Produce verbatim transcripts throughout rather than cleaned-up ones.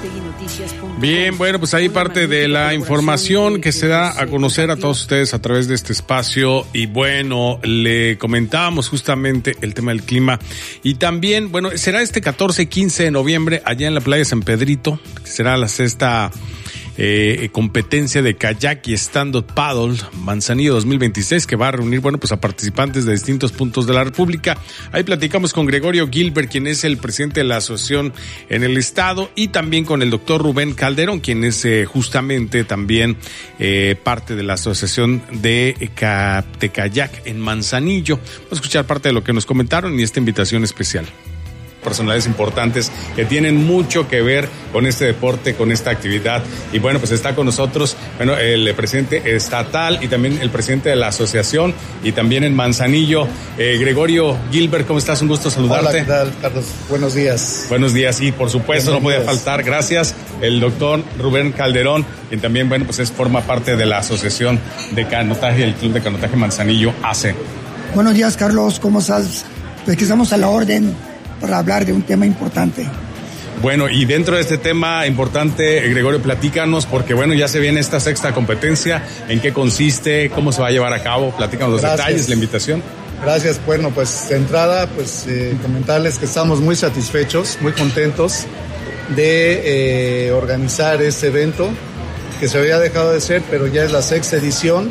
Bien, bueno, pues ahí parte de la información que se da a conocer a todos ustedes a través de este espacio. Y bueno, le comentábamos justamente el tema del clima. Y también, bueno, será este catorce y quince de noviembre allá en la playa San Pedrito, que será la sexta Eh, competencia de kayak y stand-up paddle Manzanillo dos mil veintiséis, que va a reunir, bueno, pues a participantes de distintos puntos de la República. Ahí platicamos con Gregorio Gilbert, quien es el presidente de la asociación en el estado, y también con el doctor Rubén Calderón, quien es eh, justamente también eh, parte de la asociación de, de kayak en Manzanillo. Vamos a escuchar parte de lo que nos comentaron y esta invitación especial. Personalidades importantes que tienen mucho que ver con este deporte, con esta actividad. Y bueno, pues está con nosotros, bueno, el presidente estatal y también el presidente de la asociación, y también en Manzanillo, eh, Gregorio Gilbert. ¿Cómo estás? Un gusto saludarte. Hola, ¿qué tal, Carlos? Buenos días. Buenos días, y por supuesto no podía faltar, gracias, el doctor Rubén Calderón, quien también, bueno, pues es, forma parte de la asociación de canotaje, el Club de Canotaje Manzanillo A C. Buenos días, Carlos, ¿cómo estás? Pues que estamos a la orden para hablar de un tema importante. Bueno, y dentro de este tema importante, Gregorio, platícanos, porque bueno, ya se viene esta sexta competencia. ¿En qué consiste? ¿Cómo se va a llevar a cabo? Platícanos los Gracias. detalles, la invitación. Gracias. Bueno, pues de entrada, pues eh, comentarles que estamos muy satisfechos, muy contentos de eh, organizar este evento, que se había dejado de hacer, pero ya es la sexta edición.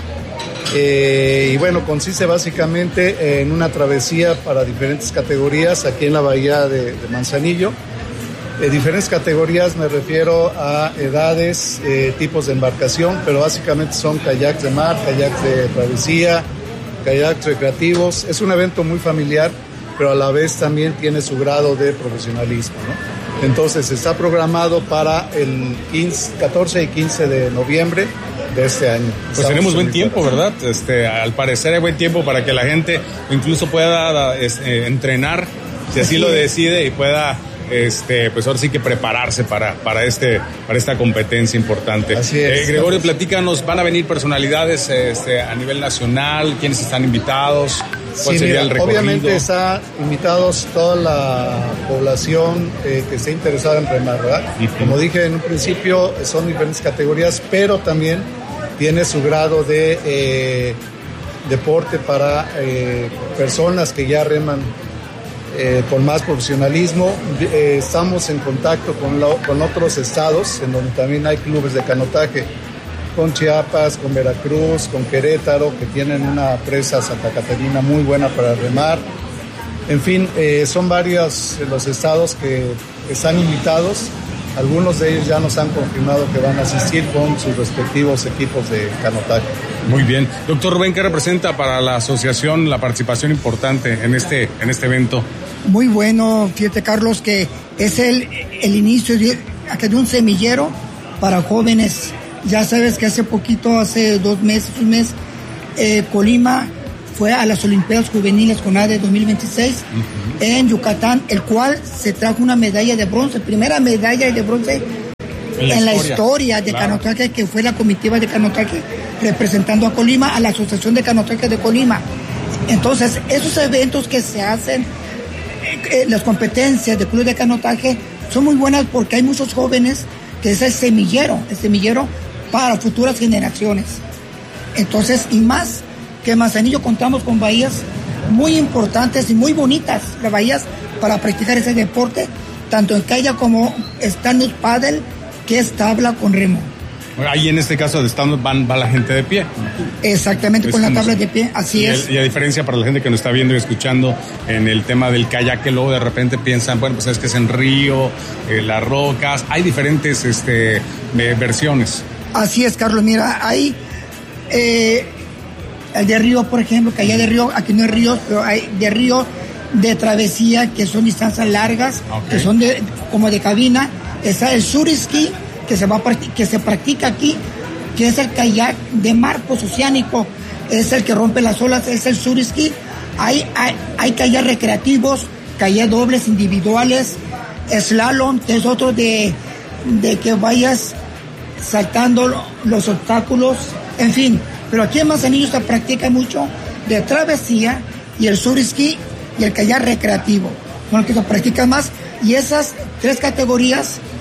Eh, y bueno, consiste básicamente en una travesía para diferentes categorías aquí en la bahía de, de Manzanillo. Eh, diferentes categorías, me refiero a edades, eh, tipos de embarcación, pero básicamente son kayaks de mar, kayaks de travesía, kayaks recreativos. Es un evento muy familiar, pero a la vez también tiene su grado de profesionalismo, ¿no? Entonces está programado para el quince, catorce y quince de noviembre de este año. Pues Estamos tenemos buen tiempo, para... ¿verdad? Este, al parecer hay buen tiempo para que la gente incluso pueda este, entrenar, si así lo decide, y pueda, este, pues ahora sí que prepararse para, para este, para esta competencia importante. Así es. Eh, Gregorio, platícanos, ¿van a venir personalidades este, a nivel nacional? ¿Quiénes están invitados? ¿Cuál sí, sería mira, el recorrido? Obviamente está invitados toda la población eh, que esté interesada en remar, ¿verdad? Uh-huh. Como dije en un principio, son diferentes categorías, pero también tiene su grado de eh, deporte para eh, personas que ya reman eh, con más profesionalismo. Eh, estamos en contacto con, lo, con otros estados, en donde también hay clubes de canotaje, con Chiapas, con Veracruz, con Querétaro, que tienen una presa Santa Catarina muy buena para remar. En fin, eh, son varios los estados que están invitados. Algunos de ellos ya nos han confirmado que van a asistir con sus respectivos equipos de canotaje. Muy bien. Doctor Rubén, ¿qué representa para la asociación la participación importante en este, en este evento? Muy bueno, fíjate, Carlos, que es el, el inicio de, de un semillero para jóvenes. Ya sabes que hace poquito, hace dos meses, un mes, eh, Colima fue a las Olimpiadas Juveniles CONADE dos mil veintiséis uh-huh. en Yucatán, el cual se trajo una medalla de bronce, primera medalla de bronce en la, en la historia, historia de claro. canotaje, que fue la comitiva de canotaje representando a Colima, a la Asociación de Canotaje de Colima. Entonces, esos eventos que se hacen, eh, las competencias de club de canotaje, son muy buenas porque hay muchos jóvenes que es el semillero, el semillero para futuras generaciones. Entonces, y más que en Manzanillo contamos con bahías muy importantes y muy bonitas, las bahías para practicar ese deporte, tanto en kayak como stand-up paddle, que es tabla con remo. Ahí en este caso de stand-up van, va la gente de pie. Exactamente, es con la tabla de pie, así y es. El, y a diferencia para la gente que nos está viendo y escuchando en el tema del kayak, que luego de repente piensan, bueno, pues es que es en río, eh, las rocas, hay diferentes este, eh, versiones. Así es, Carlos, mira, hay eh, el de río, por ejemplo, que allá de río, aquí no hay ríos, pero hay de río de travesía, que son distancias largas, okay. que son de, como de cabina. Está el suriski, que se, va a, que se practica aquí, que es el kayak de mar oceánico, es el que rompe las olas, es el suriski. Hay, hay, hay kayak recreativos, kayak dobles individuales, slalom, que es otro de, de que vayas saltando los obstáculos, en fin. Pero aquí en Manzanillo se practica mucho de travesía y el suriski y el kayak recreativo, con el que se practica más. Y esas tres categorías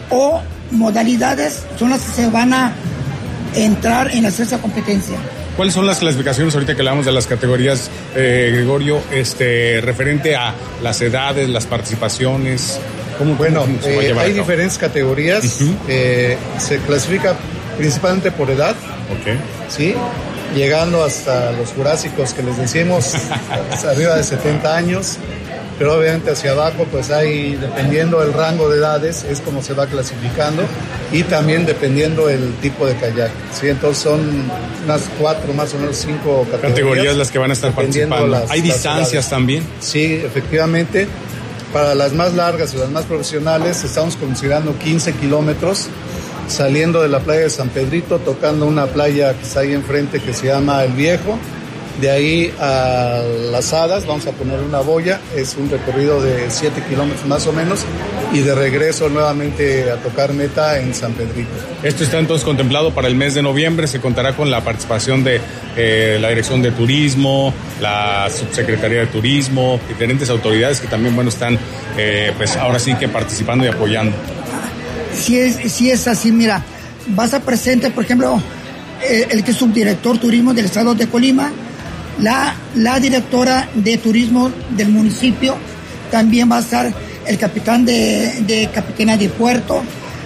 o modalidades son las que se van a entrar en la sexta competencia. ¿Cuáles son las clasificaciones ahorita que hablamos de las categorías, eh, Gregorio, este, referente a las edades, las participaciones? ¿Cómo, bueno, cómo se va a eh, llevar hay a cabo? diferentes categorías. Uh-huh. eh, se clasifica principalmente por edad. Okay. ¿Sí? Llegando hasta los jurásicos que les decimos, arriba de setenta años. Pero obviamente hacia abajo, pues hay, dependiendo del rango de edades, es como se va clasificando, y también dependiendo el tipo de kayak. ¿Sí? Entonces son unas cuatro, más o menos cinco categorías. Categorías las que van a estar participando. Las, ¿Hay distancias las también? Sí, efectivamente. Para las más largas y las más profesionales, estamos considerando quince kilómetros, saliendo de la playa de San Pedrito, tocando una playa que está ahí enfrente que se llama El Viejo. De ahí a Las Hadas vamos a poner una boya, es un recorrido de siete kilómetros más o menos, y de regreso nuevamente a tocar meta en San Pedrito. Esto está entonces contemplado para el mes de noviembre, se contará con la participación de eh, la Dirección de Turismo, la Subsecretaría de Turismo, diferentes autoridades que también, bueno, están eh, pues ahora sí que participando y apoyando. Si es, si es así, mira, va a estar presente, por ejemplo, eh, el que es subdirector turismo del estado de Colima, La, la directora de turismo del municipio, también va a estar el capitán de, de Capitanía de Puerto,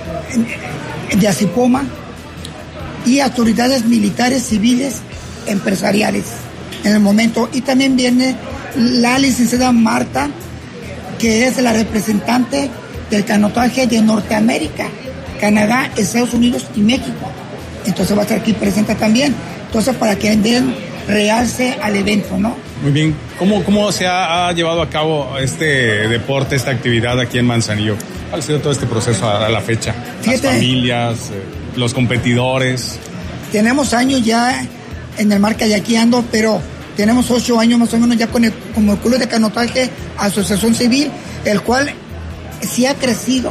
de Azipoma, y autoridades militares, civiles, empresariales en el momento. Y también viene la licenciada Marta, que es la representante del canotaje de Norteamérica, Canadá, Estados Unidos y México. Entonces va a estar aquí presente también. Entonces, para que den realce al evento, ¿no? Muy bien. ¿Cómo, cómo se ha, ha llevado a cabo este deporte, esta actividad aquí en Manzanillo? ¿Cuál ha sido todo este proceso a, a la fecha? Fíjate, las familias, eh, los competidores. Tenemos años ya en el mar kayakeando, pero tenemos ocho años más o menos ya con el, con el Club de Canotaje Asociación Civil, el cual sí ha crecido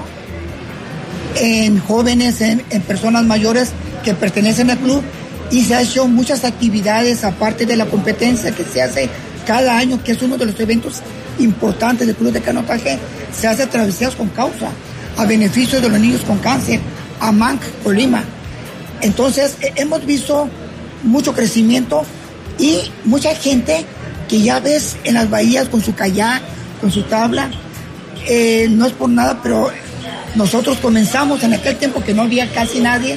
en jóvenes, en, en personas mayores que pertenecen al club. Y se ha hecho muchas actividades, aparte de la competencia que se hace cada año, que es uno de los eventos importantes del Club de Canotaje. Se hace travesías con causa, a beneficio de los niños con cáncer, a M A N C, Colima. Entonces, eh, hemos visto mucho crecimiento y mucha gente que ya ves en las bahías con su kayak, con su tabla. Eh, no es por nada, pero nosotros comenzamos en aquel tiempo que no había casi nadie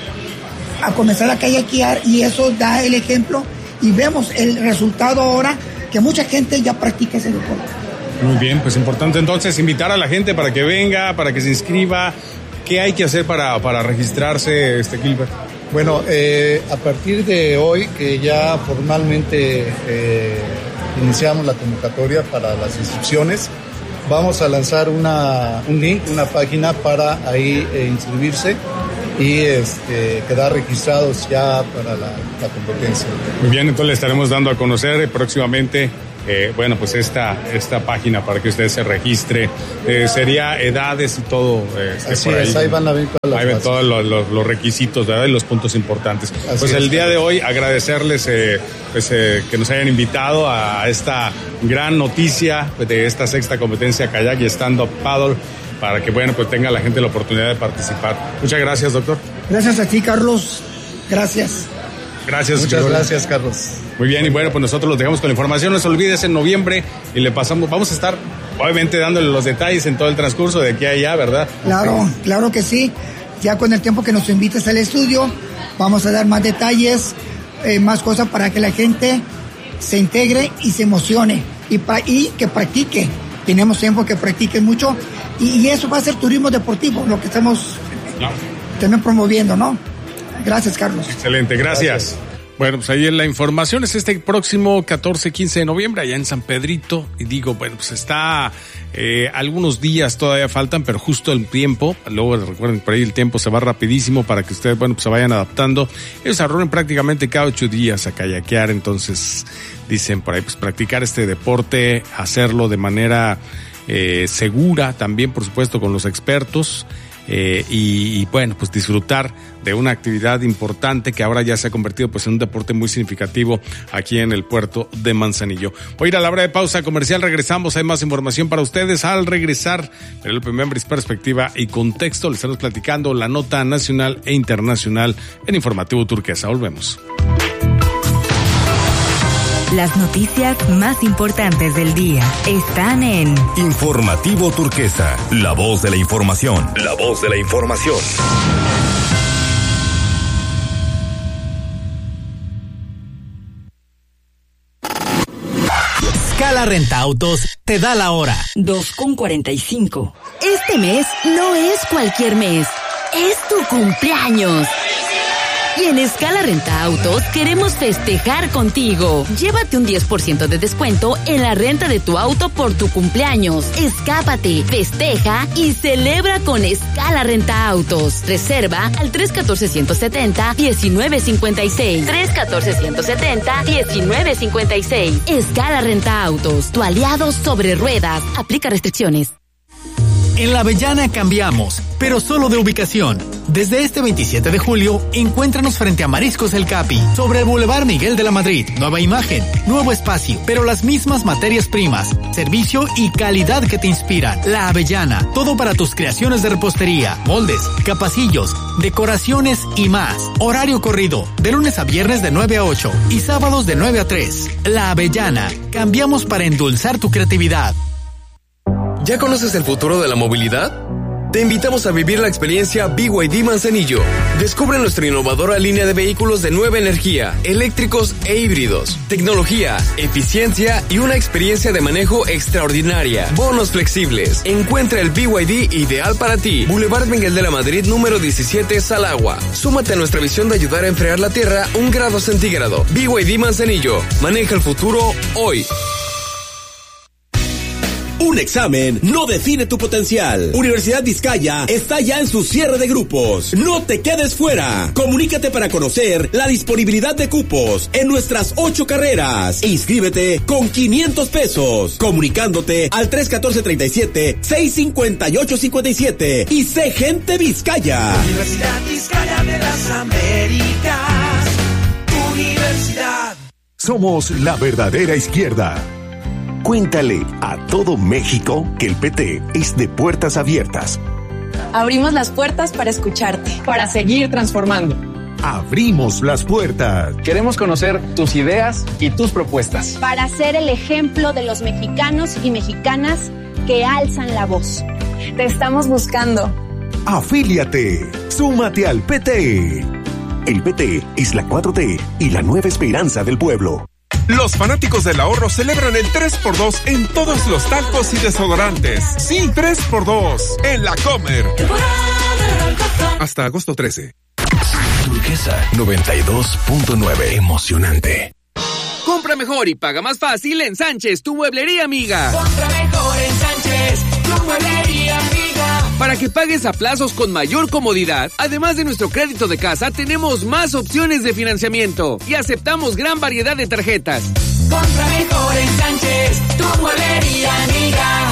a comenzar a kayakear, y eso da el ejemplo, y vemos el resultado ahora que mucha gente ya practica ese deporte. Muy bien, pues importante entonces invitar a la gente para que venga, para que se inscriba. ¿Qué hay que hacer para, para registrarse, este Gilbert? Bueno, eh, a partir de hoy que ya formalmente eh, iniciamos la convocatoria para las inscripciones, vamos a lanzar una, un link, una página para ahí eh, inscribirse y este, quedar registrados ya para la, la competencia. Muy bien, entonces le estaremos dando a conocer próximamente, eh, bueno, pues esta esta página para que usted se registre. Eh, sería edades y todo. Eh, Así por ahí, es, ahí van a ver todas las ahí ven todos los, los, los requisitos, ¿verdad? Y los puntos importantes. Así pues el es, día de hoy agradecerles eh, pues, eh, que nos hayan invitado a esta gran noticia de esta sexta competencia kayak y stand-up paddle, para que, bueno, pues tenga la gente la oportunidad de participar. Muchas gracias, doctor. Gracias a ti, Carlos. Gracias. Gracias. Muchas Gregorio. Gracias, Carlos. Muy bien, y bueno, pues nosotros los dejamos con la información. No se olvides, en noviembre, y le pasamos, vamos a estar, obviamente, dándole los detalles en todo el transcurso de aquí a allá, ¿verdad? Claro, claro que sí. Ya con el tiempo que nos invites al estudio, vamos a dar más detalles, eh, más cosas para que la gente se integre y se emocione, y, pa- y que practique. Tenemos tiempo que practiquen mucho, y, y eso va a ser turismo deportivo, lo que estamos no. también promoviendo, ¿no? Gracias, Carlos. Excelente, gracias. gracias. Bueno, pues ahí en la información es este próximo catorce, quince de noviembre allá en San Pedrito, y digo, bueno, pues está, eh, algunos días todavía faltan, pero justo el tiempo, luego recuerden, por ahí el tiempo se va rapidísimo para que ustedes, bueno, pues se vayan adaptando. Ellos se reúnen prácticamente cada ocho días a kayakear, entonces dicen por ahí, pues practicar este deporte, hacerlo de manera eh, segura, también por supuesto con los expertos. eh, y, y bueno, pues disfrutar de una actividad importante que ahora ya se ha convertido pues en un deporte muy significativo aquí en el puerto de Manzanillo. Voy a ir a la hora de pausa comercial, regresamos, hay más información para ustedes. Al regresar, Penélope Membris, perspectiva y contexto, les estamos platicando la nota nacional e internacional en Informativo Turquesa. Volvemos. Las noticias más importantes del día están en Informativo Turquesa, la voz de la información. La voz de la información. Scala Renta Autos te da la hora. dos con cuarenta y cinco. Este mes no es cualquier mes, es tu cumpleaños. Y en Scala Renta Autos queremos festejar contigo. Llévate un diez por ciento de descuento en la renta de tu auto por tu cumpleaños. Escápate, festeja y celebra con Scala Renta Autos. Reserva al tres uno cuatro, uno siete cero, uno nueve cinco seis. tres uno cuatro, uno siete cero, uno nueve cinco seis. Scala Renta Autos, tu aliado sobre ruedas. Aplica restricciones. En La Avellana cambiamos, pero solo de ubicación. Desde este veintisiete de julio, encuéntranos frente a Mariscos El Capi, sobre el Boulevard Miguel de la Madrid. Nueva imagen, nuevo espacio, pero las mismas materias primas, servicio y calidad que te inspiran. La Avellana, todo para tus creaciones de repostería, moldes, capacillos, decoraciones y más. Horario corrido, de lunes a viernes de nueve a ocho y sábados de nueve a tres. La Avellana, cambiamos para endulzar tu creatividad. ¿Ya conoces el futuro de la movilidad? Te invitamos a vivir la experiencia B Y D Manzanillo. Descubre nuestra innovadora línea de vehículos de nueva energía, eléctricos e híbridos, tecnología, eficiencia y una experiencia de manejo extraordinaria. Bonos flexibles. Encuentra el B Y D ideal para ti. Boulevard Miguel de la Madrid, número diecisiete, Salagua. Súmate a nuestra visión de ayudar a enfriar la Tierra un grado centígrado. B Y D Manzanillo. Maneja el futuro hoy. Un examen no define tu potencial. Universidad Vizcaya está ya en su cierre de grupos. No te quedes fuera. Comunícate para conocer la disponibilidad de cupos en nuestras ocho carreras. E inscríbete con quinientos pesos. Comunicándote al tres uno cuatro, tres siete, seis cinco ocho cinco siete. Y sé gente Vizcaya. Universidad Vizcaya de las Américas. Universidad. Somos la verdadera izquierda. Cuéntale a todo México que el P T es de puertas abiertas. Abrimos las puertas para escucharte, para seguir transformando. Abrimos las puertas. Queremos conocer tus ideas y tus propuestas. Para ser el ejemplo de los mexicanos y mexicanas que alzan la voz. Te estamos buscando. Afíliate. Súmate al P T. El P T es la cuatro T y la nueva esperanza del pueblo. Los fanáticos del ahorro celebran el tres por dos en todos los talcos y desodorantes. Sí, tres por dos en La Comer. Hasta agosto trece. Turquesa noventa y dos punto nueve. Emocionante. Compra mejor y paga más fácil en Sánchez, tu mueblería amiga. Compra mejor en Sánchez, tu mueblería amiga. Para que pagues a plazos con mayor comodidad, además de nuestro crédito de casa, tenemos más opciones de financiamiento y aceptamos gran variedad de tarjetas. Compra mejor en Sánchez, tu mueblería amiga.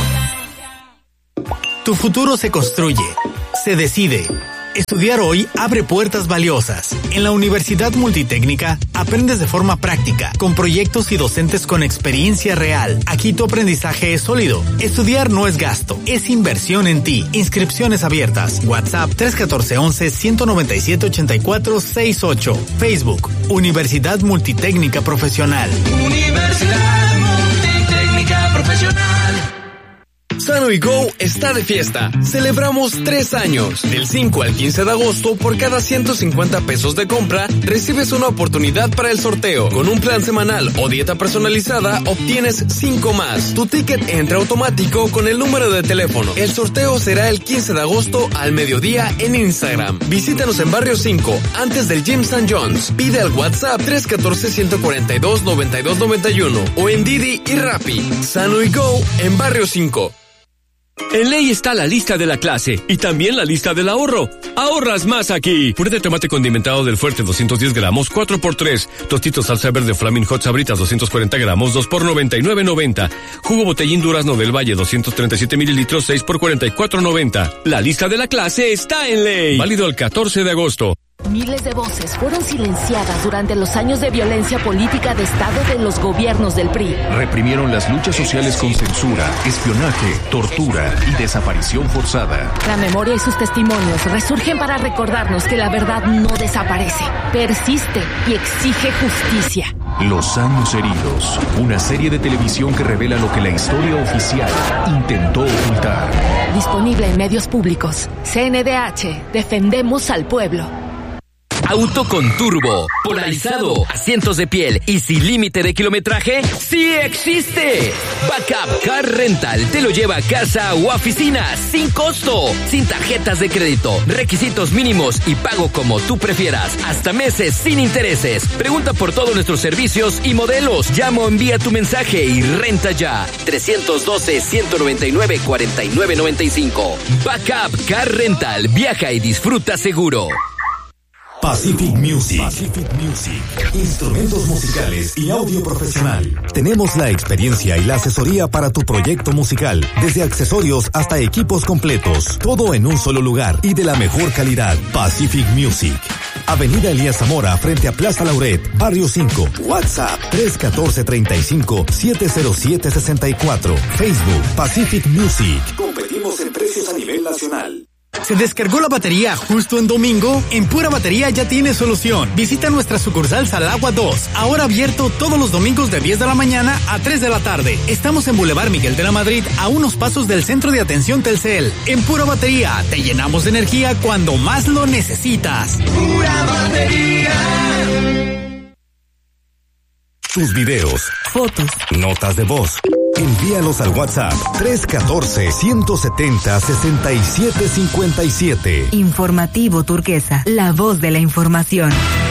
Tu futuro se construye, se decide. Estudiar hoy abre puertas valiosas. En la Universidad Multitécnica aprendes de forma práctica, con proyectos y docentes con experiencia real. Aquí tu aprendizaje es sólido. Estudiar no es gasto, es inversión en ti. Inscripciones abiertas. WhatsApp tres uno cuatro, once, ciento noventa y siete, ochenta y cuatro sesenta y ocho. Facebook, Universidad Multitécnica Profesional. Universidad Multitécnica Profesional. Sano y Go está de fiesta. Celebramos tres años. Del cinco al quince de agosto, por cada ciento cincuenta pesos de compra, recibes una oportunidad para el sorteo. Con un plan semanal o dieta personalizada, obtienes cinco más. Tu ticket entra automático con el número de teléfono. El sorteo será el quince de agosto al mediodía en Instagram. Visítanos en Barrio cinco, antes del Gym San John's. Pide al WhatsApp tres uno cuatro, uno cuatro dos, nueve dos nueve uno o en Didi y Rappi. Sano y Go en Barrio cinco. En Ley está la lista de la clase y también la lista del ahorro. ¡Ahorras más aquí! Puré de tomate condimentado del Fuerte, doscientos diez gramos, cuatro por tres. Tostitos salsa verde Flaming Hot Sabritas, doscientos cuarenta gramos, dos por noventa y nueve noventa. Jugo Botellín Durazno del Valle, doscientos treinta y siete mililitros, seis por cuarenta y cuatro noventa. La lista de la clase está en Ley. Válido el catorce de agosto. Miles de voces fueron silenciadas durante los años de violencia política de Estado de los gobiernos del P R I. Reprimieron las luchas sociales con censura, espionaje, tortura y desaparición forzada. La memoria y sus testimonios resurgen para recordarnos que la verdad no desaparece, persiste y exige justicia. Los años heridos, una serie de televisión que revela lo que la historia oficial intentó ocultar. Disponible en medios públicos. C N D H, defendemos al pueblo. Auto con turbo, polarizado, asientos de piel y sin límite de kilometraje, ¡sí existe! Backup Car Rental te lo lleva a casa o a oficina sin costo, sin tarjetas de crédito, requisitos mínimos y pago como tú prefieras, hasta meses sin intereses. Pregunta por todos nuestros servicios y modelos. Llama o envía tu mensaje y renta ya. trescientos doce, ciento noventa y nueve, cuarenta y nueve noventa y cinco. Backup Car Rental. Viaja y disfruta seguro. Pacific Music. Pacific Music. Instrumentos musicales y audio profesional. Tenemos la experiencia y la asesoría para tu proyecto musical, desde accesorios hasta equipos completos. Todo en un solo lugar y de la mejor calidad. Pacific Music. Avenida Elías Zamora, frente a Plaza Lauret, Barrio cinco. WhatsApp tres uno cuatro, treinta y cinco, siete cero siete, sesenta y cuatro. Facebook Pacific Music. Competimos en precios a nivel nacional. ¿Se descargó la batería justo en domingo? En Pura Batería ya tiene solución. Visita nuestra sucursal Salagua dos, ahora abierto todos los domingos de diez de la mañana a tres de la tarde. Estamos en Boulevard Miguel de la Madrid, a unos pasos del Centro de Atención Telcel. En Pura Batería te llenamos de energía cuando más lo necesitas. Pura Batería. Tus videos, fotos, notas de voz. Envíalos al WhatsApp tres uno cuatro, uno siete cero, seis siete cinco siete. Informativo Turquesa, la voz de la información.